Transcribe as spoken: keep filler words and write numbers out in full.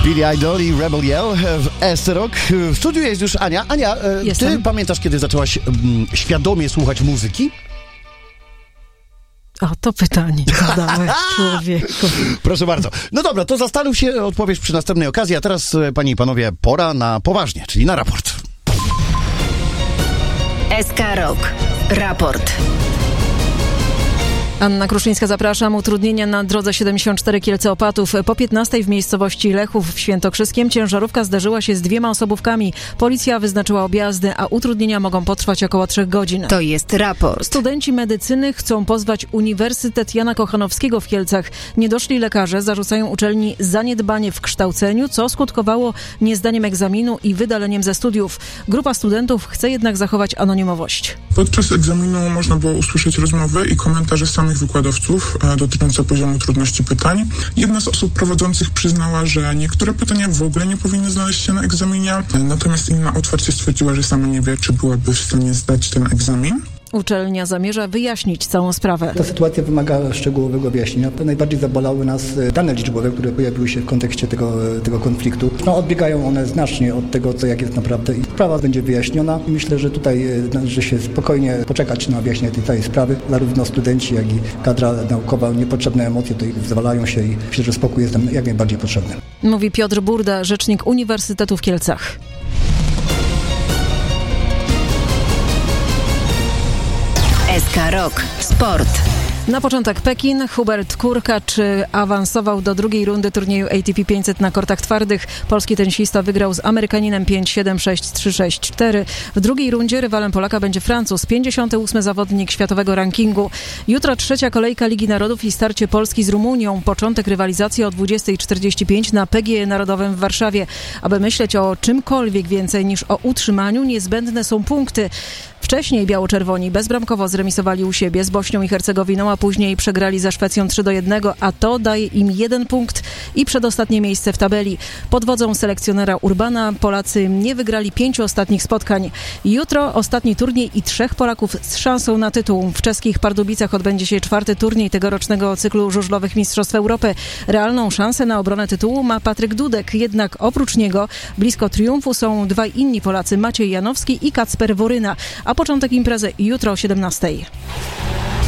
Billy Idol i Rebel Yell w S Rock. W studiu jest już Ania. Ania, Jestem. ty pamiętasz, kiedy zaczęłaś mm, świadomie słuchać muzyki? O, to pytanie zadałeś, człowieku. Proszę bardzo. No dobra, to zastanów się, odpowiesz przy następnej okazji, a teraz, panie i panowie, pora na poważnie, czyli na raport. S K Rock. Raport. Anna Kruszyńska, zapraszam. Utrudnienia na drodze siedemdziesiąt cztery Kielce-Opatów. Po piętnastej w miejscowości Lechów w Świętokrzyskiem ciężarówka zderzyła się z dwiema osobówkami. Policja wyznaczyła objazdy, a utrudnienia mogą potrwać około trzech godzin. To jest raport. Studenci medycyny chcą pozwać Uniwersytet Jana Kochanowskiego w Kielcach. Niedoszli lekarze zarzucają uczelni zaniedbanie w kształceniu, co skutkowało niezdaniem egzaminu i wydaleniem ze studiów. Grupa studentów chce jednak zachować anonimowość. Podczas egzaminu można było usłyszeć rozmowy i komentarze samych wykładowców e, dotyczące poziomu trudności pytań. Jedna z osób prowadzących przyznała, że niektóre pytania w ogóle nie powinny znaleźć się na egzaminie, e, natomiast inna otwarcie stwierdziła, że sama nie wie, czy byłaby w stanie zdać ten egzamin. Uczelnia zamierza wyjaśnić całą sprawę. Ta sytuacja wymaga szczegółowego wyjaśnienia. Najbardziej zabolały nas dane liczbowe, które pojawiły się w kontekście tego, tego konfliktu. No, odbiegają one znacznie od tego, co jak jest naprawdę i sprawa będzie wyjaśniona. I myślę, że tutaj należy się spokojnie poczekać na wyjaśnienie tej całej sprawy. Zarówno studenci, jak i kadra naukowa, niepotrzebne emocje tutaj zwalają się i myślę, że spokój jest nam jak najbardziej potrzebny. Mówi Piotr Burda, rzecznik Uniwersytetu w Kielcach. S K Rock. Sport. Na początek Pekin. Hubert Hurkacz awansował do drugiej rundy turnieju A T P pięćset na kortach twardych. Polski tenisista wygrał z Amerykaninem pięć siedem, sześć trzy, sześć cztery. W drugiej rundzie rywalem Polaka będzie Francuz, pięćdziesiąty ósmy zawodnik światowego rankingu. Jutro trzecia kolejka Ligi Narodów i starcie Polski z Rumunią. Początek rywalizacji o dwudziesta czterdzieści pięć na P G E Narodowym w Warszawie. Aby myśleć o czymkolwiek więcej niż o utrzymaniu, niezbędne są punkty. Wcześniej biało-czerwoni bezbramkowo zremisowali u siebie z Bośnią i Hercegowiną, a później przegrali za Szwecją trzy do jednego, a to daje im jeden punkt i przedostatnie miejsce w tabeli. Pod wodzą selekcjonera Urbana Polacy nie wygrali pięciu ostatnich spotkań. Jutro ostatni turniej i trzech Polaków z szansą na tytuł. W czeskich Pardubicach odbędzie się czwarty turniej tegorocznego cyklu żużlowych Mistrzostw Europy. Realną szansę na obronę tytułu ma Patryk Dudek, jednak oprócz niego blisko triumfu są dwaj inni Polacy, Maciej Janowski i Kacper Woryna. A początek imprezy jutro o siedemnastej.